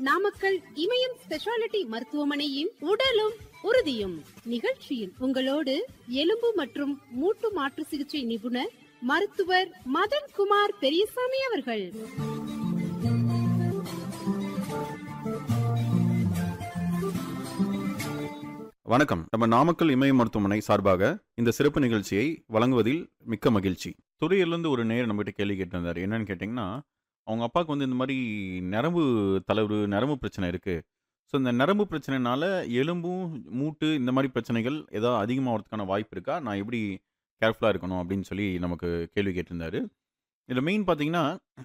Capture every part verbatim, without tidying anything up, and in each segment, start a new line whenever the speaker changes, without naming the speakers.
நாமக்கல் இமயம் speciality மருத்துவமனையின் உடலும் உறுதியும் நிகழ்ச்சியில் உங்களோடு எலும்பு மற்றும் மூட்டு மாற்று சிகிச்சை நிபுணர் மருத்துவர் மதன்குமார் பெரியசாமி அவர்கள்.
வணக்கம். நம்ம நாமக்கல் இமய மருத்துவமனை சார்பாக இந்த சிறப்பு நிகழ்ச்சியை வழங்குவதில் மிக்க மகிழ்ச்சி. துறையிலிருந்து ஒரு நேயர் நம்மகிட்ட கேள்வி கேட்டிருந்தார். என்னன்னு கேட்டிங்கன்னா, அவங்க அப்பாவுக்கு வந்து இந்த மாதிரி நரம்பு தளர்வு, நரம்பு பிரச்சனை இருக்கு. ஸோ இந்த நரம்பு பிரச்சனைனால எலும்பும், மூட்டு இந்த மாதிரி பிரச்சனைகள் ஏதாவது அதிகமாகிறதுக்கான வாய்ப்பு இருக்கா? நான் எப்படி கேர்ஃபுல்லாக இருக்கணும் அப்படின்னு சொல்லி நமக்கு கேள்வி கேட்டிருந்தாரு. இதில் மெயின் பார்த்தீங்கன்னா,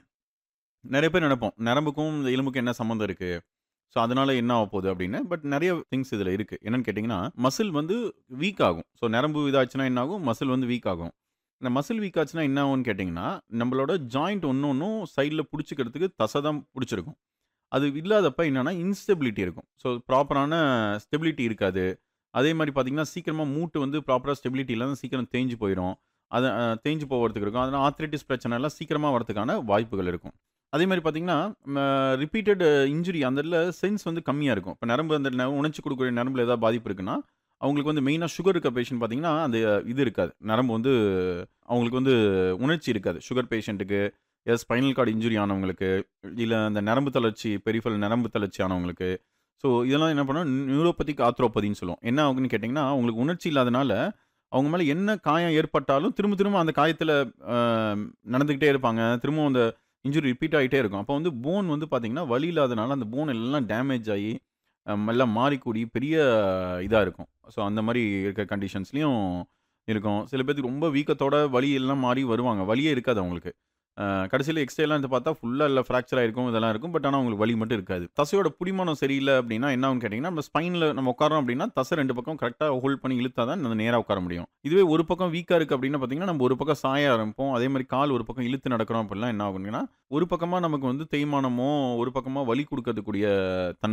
நிறைய பேர் நினைப்போம் நரம்புக்கும் இந்த எலும்புக்கும் என்ன சம்மந்தம் இருக்கு? ஸோ அதனால என்ன ஆக போகுது அப்படின்னு. பட் நிறைய திங்ஸ் இதில் இருக்குது. என்னன்னு கேட்டிங்கன்னா, மசில் வந்து வீக் ஆகும். ஸோ நரம்பு இதாச்சுன்னா என்ன ஆகும்? மசில் வந்து வீக் ஆகும். இந்த மசில் வீக் ஆச்சுன்னா என்ன ஆகும்னு கேட்டிங்கன்னா, நம்மளோட ஜாயிண்ட் ஒன்று ஒன்றும் சைடில் பிடிச்சிக்கிறதுக்கு தசை தான் பிடிச்சிருக்கும். அது இல்லாதப்ப என்னன்னா இன்ஸ்டெபிலிட்டி இருக்கும். ஸோ ப்ராப்பரான ஸ்டெபிலிட்டி இருக்காது. அதே மாதிரி பார்த்தீங்கன்னா, சீக்கிரமாக மூட்டு வந்து ப்ராப்பராக ஸ்டெபிலிட்டி இல்லாத சீக்கிரம் தேஞ்சு போயிடும். அதை அஹ், தேஞ்சு போகிறதுக்கு இருக்கும். அதனால் ஆர்த்ரைட்டிஸ் பிரச்சனை எல்லாம் சீக்கிரமாக வரதுக்கான வாய்ப்புகள் இருக்கும். அதே மாதிரி பார்த்தீங்கன்னா, ரிப்பீட்டட் இன்ஜுரி அந்த இடத்துல சென்ஸ் வந்து கம்மியாக இருக்கும். இப்போ நரம்பு அந்த ந- உணர்ச்சி கொடுக்கக்கூடிய நரம்புல ஏதாவது பாதிப்பு இருக்குன்னா, அவங்களுக்கு வந்து மெயினாக சுகர் இருக்க பேஷண்ட் பார்த்தீங்கன்னா, அந்த இது இருக்காது. நரம்பு வந்து அவங்களுக்கு வந்து உணர்ச்சி இருக்காது. சுகர் பேஷண்ட்டுக்கு, ஸ்பைனல் கார்டு இன்ஜுரி ஆனவங்களுக்கு, இல்லை அந்த நரம்பு தளர்ச்சி பெரிஃபல் நரம்பு தளர்ச்சி ஆனவங்களுக்கு. ஸோ இதெல்லாம் என்ன பண்ணோம், நியூரோபதிக் ஆத்ரோபதின்னு சொல்லுவோம். என்ன ஆகுன்னு கேட்டிங்கன்னா, அவங்களுக்கு உணர்ச்சி இல்லாதனால அவங்க மேலே என்ன காயம் ஏற்பட்டாலும் திரும்ப திரும்ப அந்த காயத்தில் நடந்துக்கிட்டே இருப்பாங்க. திரும்பவும் அந்த இன்ஜுரி ரிப்பீட் ஆகிட்டே இருக்கும். அப்போ வந்து போன் வந்து பார்த்தீங்கன்னா, வலி இல்லாதனால அந்த போன் எல்லாம் டேமேஜ் ஆகி அம், எல்லாம் மாறிக்கூடி பெரிய இதாக இருக்கும். ஸோ அந்த மாதிரி இருக்க கண்டிஷன்ஸ்லையும் இருக்கும். சில பேருக்கு ரொம்ப வீக்கத்தோட வலி எல்லாம் மாறி வருவாங்க. வலியே இருக்காது அவங்களுக்கு. கடைசியில் எக்ஸ்ரேலாம் எடுத்து பார்த்தா ஃபுல்லாக இல்லை ஃப்ராக்சர் ஆயிருக்கும், இதெல்லாம் இருக்கும். பட் ஆனால் அவங்களுக்கு வலி மட்டும் இருக்காது. தசையோட பிடிமானம் சரியில்லை அப்படின்னா என்ன ஆகும்னு கேட்டிங்கன்னா, நம்ம ஸ்பைனில் நம்ம உட்காரோம் அப்படின்னா தசை ரெண்டு பக்கம் கரெக்டாக ஹோல்ட் பண்ணி இழுத்தா தான் நம்ம நேராக உட்கார முடியும். இதுவே ஒரு பக்கம் வீக்காக இருக்குது அப்படின்னா பார்த்தீங்கன்னா, நம்ம ஒரு பக்கம் சாய ஆரம்பிப்போம். அதே மாதிரி கால் ஒரு பக்கம் இழுத்து நடக்கிறோம் அப்படிலாம் என்ன ஆகும்னா, ஒரு பக்கமாக நமக்கு வந்து தேய்மானமோ, ஒரு பக்கமாக வலி கொடுக்கறதுக்கூடிய தன்மை